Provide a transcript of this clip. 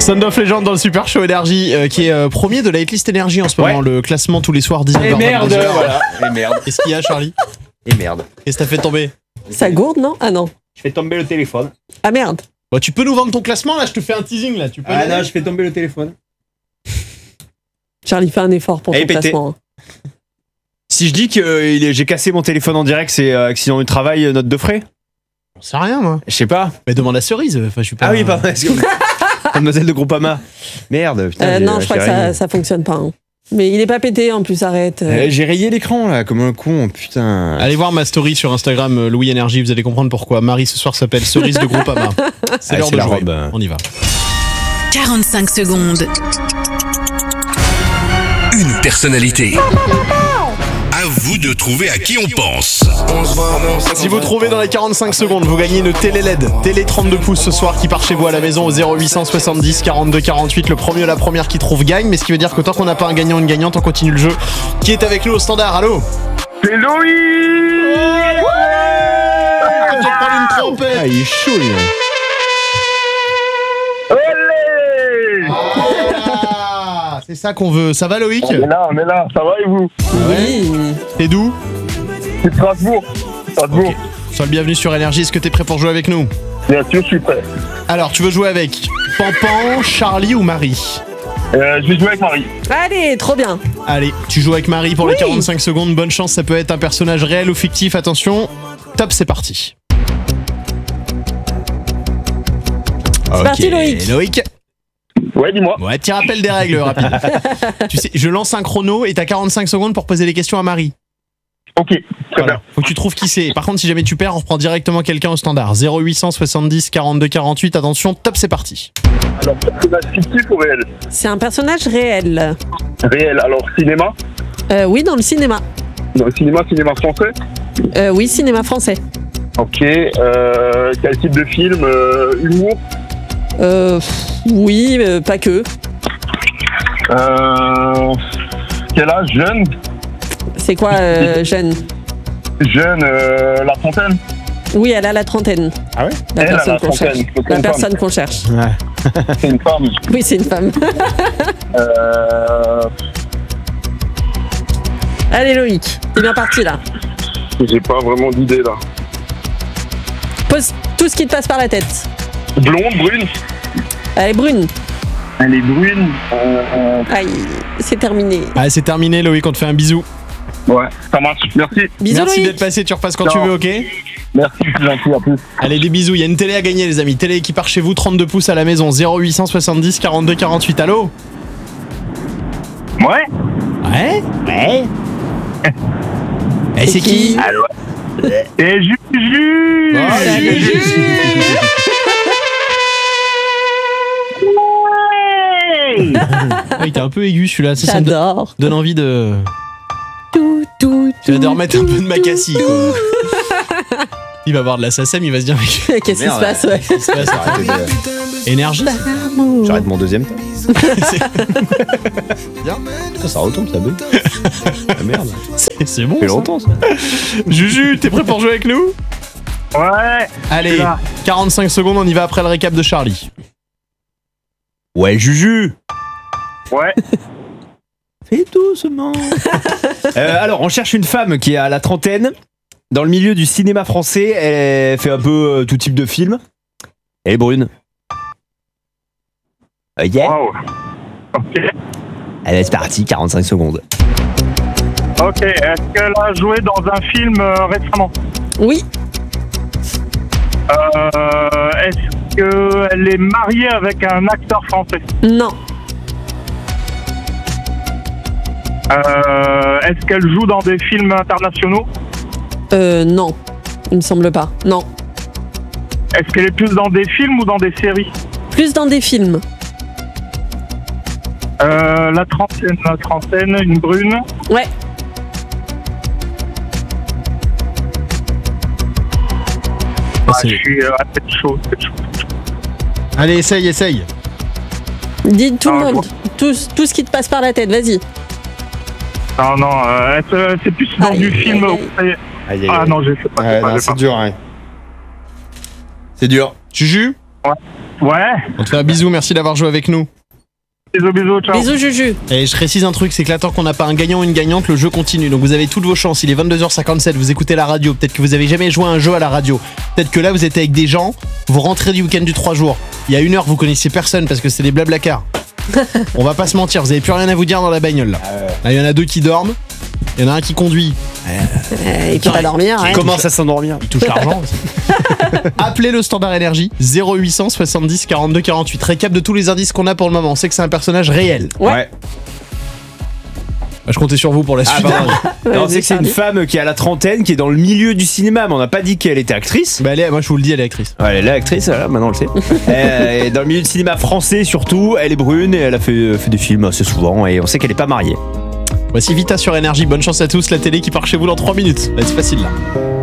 Sound of Legend dans le Super Show Énergie qui est premier de la hitlist Énergie en ce moment, le classement tous les soirs 19h. Et merde, voilà. Et merde. Qu'est-ce qu'il y a, Charlie? Et merde. Qu'est-ce que t'as fait tomber? Ça gourde, non? Ah non. Je fais tomber le téléphone. Ah merde. Bon, tu peux nous vendre ton classement là, je te fais un teasing là. Tu peux non, je fais tomber le téléphone. Charlie, fais un effort pour ton classement. Si je dis que j'ai cassé mon téléphone en direct, c'est accident du travail, note de frais? J'en sais rien, moi. Je sais pas. Mais demande à Cerise. Enfin, je suis pas. Ah oui, pardon. Mademoiselle de Groupama. Merde, putain. Non, je crois que ça fonctionne pas. Hein. Mais il est pas pété en plus, arrête. J'ai rayé l'écran là, comme un con, putain. Allez voir ma story sur Instagram, Louis Énergie, vous allez comprendre pourquoi. Marie ce soir s'appelle Cerise de Groupama. C'est l'heure de la jouer. Robe. On y va. 45 secondes. Une personnalité. À vous de trouver à qui on pense. Si vous trouvez dans les 45 secondes, vous gagnez une télé LED, télé 32 pouces ce soir qui part chez vous à la maison au 0870 42 48. Le premier ou la première qui trouve gagne, mais ce qui veut dire que tant qu'on n'a pas un gagnant ou une gagnante, on continue le jeu. Qui est avec nous au standard? Allô? C'est Louis. Tu prends une trompette. Ah, il est chaud, lui. Ah, c'est ça qu'on veut. Ça va, Loïc? On est là, ça va et vous? Oui. T'es d'où? C'est Strasbourg. Okay. Sois le bienvenu sur Énergie. Est-ce que t'es prêt pour jouer avec nous? Bien sûr, je suis prêt. Alors, tu veux jouer avec Pampan, Charlie ou Marie? Je vais jouer avec Marie. Allez, trop bien. Allez, tu joues avec Marie pour les 45 secondes. Bonne chance, ça peut être un personnage réel ou fictif. Attention, top, c'est parti. C'est parti, Loïc. Loïc. Ouais, dis-moi. Ouais, petit rappel des règles rapide. Tu sais, je lance un chrono et t'as 45 secondes pour poser des questions à Marie. Ok, très bien. Faut que tu trouves qui c'est. Par contre, si jamais tu perds, on reprend directement quelqu'un au standard. 0870 42 48. Attention, top, c'est parti. Alors, personnage fictif ou réel? C'est un personnage réel. Réel, alors cinéma? Oui, dans le cinéma. Dans le cinéma français? Oui, cinéma français. Ok, quel type de film? Humour? Oui, pas que. Quel âge? Jeune? C'est quoi, jeune? Jeune, la trentaine? Oui, elle a la trentaine. Ah ouais? La Elle a personne la qu'on trentaine. cherche. C'est La une personne qu'on cherche. Ouais. C'est une femme. Oui, c'est une femme. Allez, Loïc, t'es bien parti là. J'ai pas vraiment d'idée là. Pose tout ce qui te passe par la tête. Blonde, brune? Elle est brune. Elle est brune. Aïe, c'est terminé. Allez, c'est terminé, Loïc, on te fait un bisou. Ouais, ça marche. Merci. Bisous, Merci Loïc. d'être passé, tu repasses quand tu veux, ok? Merci, c'est gentil, à plus. Allez, des bisous, il y a une télé à gagner, les amis. Télé qui part chez vous, 32 pouces à la maison, 0870 42 48. Allô? Ouais? Ouais? Ouais? Et c'est qui? Allô? Et Juju! Oh, Juju! Ah, il était un peu aigu celui-là, ça me J'adore. donne envie de. Tout. Tu vas de remettre un peu de Macassi, quoi. Il va avoir de la SACEM, il va se dire. Qu'est-ce qui se passe, ouais. Qu'est-ce qui se passe? Énergie. J'arrête mon deuxième temps. Ça retombe, ça bug. Ah merde. C'est bon. Ça fait longtemps, ça. Juju, t'es prêt pour jouer avec nous? Ouais! Allez, 45 secondes, on y va après le récap de Charlie. Ouais, Juju. Ouais! Fais doucement. Alors, on cherche une femme qui est à la trentaine, dans le milieu du cinéma français. Elle fait un peu tout type de film. Elle est brune. Ok. Wow! Ok. Allez, c'est parti, 45 secondes. Ok, est-ce qu'elle a joué dans un film récemment? Oui. Est-ce qu'elle est mariée avec un acteur français? Non. Est-ce qu'elle joue dans des films internationaux? Non. Il me semble pas. Non. Est-ce qu'elle est plus dans des films ou dans des séries? Plus dans des films. La trentaine, une brune. Ouais. Je suis à tête chaude. Allez, essaye. Dis tout le monde. Tout ce qui te passe par la tête, vas-y. Non, c'est plus dans du film. Non, je sais pas. C'est dur, hein. C'est dur. Juju? Ouais. Ouais. On te fait un bisou, merci d'avoir joué avec nous. Bisous, ciao. Bisous, Juju. Et je précise un truc, c'est que là, tant qu'on n'a pas un gagnant ou une gagnante, le jeu continue. Donc vous avez toutes vos chances. Il est 22h57, vous écoutez la radio. Peut-être que vous avez jamais joué à un jeu à la radio. Peut-être que là, vous êtes avec des gens, vous rentrez du week-end du 3 jours. Il y a 1 heure, vous connaissiez personne parce que c'est des blablacars. On va pas se mentir, vous avez plus rien à vous dire dans la bagnole là. Là, il y en a 2 qui dorment. Il y en a un qui conduit. Il peut pas dormir. Il commence à s'endormir. Il touche l'argent aussi. Appelez le standard énergie 0800 70 42 48. Récap de tous les indices qu'on a pour le moment. On sait que c'est un personnage réel. Ouais. Je comptais sur vous pour la suite. Non, on sait que c'est une femme qui a la trentaine, qui est dans le milieu du cinéma, mais on n'a pas dit qu'elle était actrice. Bah, moi je vous le dis, elle est actrice. Ouais, elle est actrice, voilà, maintenant on le sait. Elle est dans le milieu du cinéma français surtout, elle est brune et elle a fait des films assez souvent et on sait qu'elle est pas mariée. Voici Vita sur énergie. Bonne chance à tous. La télé qui part chez vous dans 3 minutes. Là, c'est facile là.